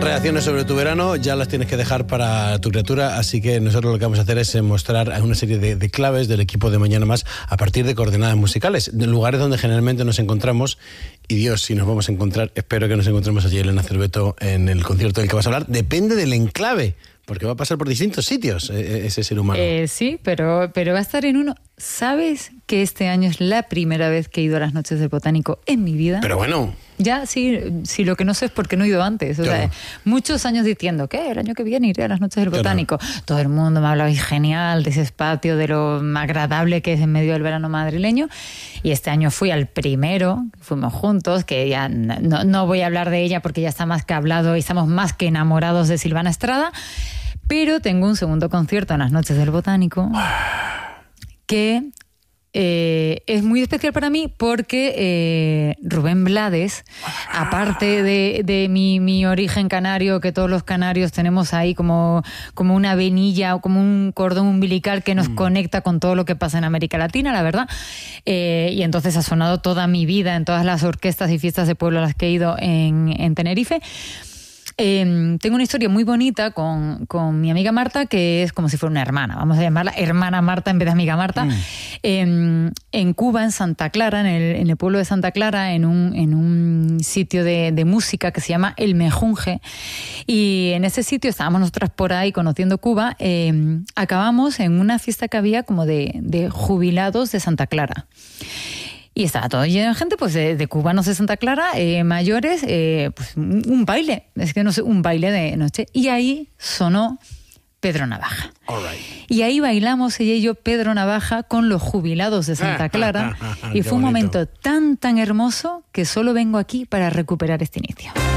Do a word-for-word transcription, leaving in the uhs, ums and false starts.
reacciones sobre tu verano ya las tienes que dejar para tu criatura, así que nosotros lo que vamos a hacer es mostrar una serie de, de claves del equipo de Mañana Más a partir de coordenadas musicales, de lugares donde generalmente nos encontramos. Y Dios, si nos vamos a encontrar, espero que nos encontremos allí Elena Cerveto en el concierto del que vas a hablar. Depende del enclave, porque va a pasar por distintos sitios eh, ese ser humano. Eh, sí, pero, pero va a estar en uno. ¿Sabes que este año es la primera vez que he ido a las Noches del Botánico en mi vida? Pero bueno... Ya, sí, sí, lo que no sé es por qué no he ido antes. O claro. sea, muchos años diciendo que el año que viene iré a las Noches del Botánico. Claro. Todo el mundo me ha hablado genial de ese espacio, de lo agradable que es en medio del verano madrileño. Y este año fui al primero, fuimos juntos, que ya no, no voy a hablar de ella porque ya está más que hablado y estamos más que enamorados de Silvana Estrada. Pero tengo un segundo concierto en las Noches del Botánico que... Eh, es muy especial para mí porque eh, Rubén Blades, aparte de, de mi, mi origen canario, que todos los canarios tenemos ahí como, como una venilla o como un cordón umbilical que nos mm. conecta con todo lo que pasa en América Latina, la verdad, eh, y entonces ha sonado toda mi vida en todas las orquestas y fiestas de pueblo a las que he ido en, en Tenerife. Eh, tengo una historia muy bonita con, con mi amiga Marta, que es como si fuera una hermana, vamos a llamarla hermana Marta en vez de amiga Marta. Mm. Eh, en Cuba, en Santa Clara, en el, en el pueblo de Santa Clara, en un, en un sitio de, de música que se llama El Mejunje, y en ese sitio estábamos nosotras por ahí conociendo Cuba. Eh, acabamos en una fiesta que había como de, de jubilados de Santa Clara. Y estaba todo lleno de gente, pues de, de cubanos de Santa Clara, eh, mayores, eh, pues un, un baile, es que no sé, un baile de noche. Y ahí sonó Pedro Navaja. All right. Y ahí bailamos ella y yo Pedro Navaja con los jubilados de Santa Clara. Y fue un momento tan, tan hermoso que solo vengo aquí para recuperar este inicio.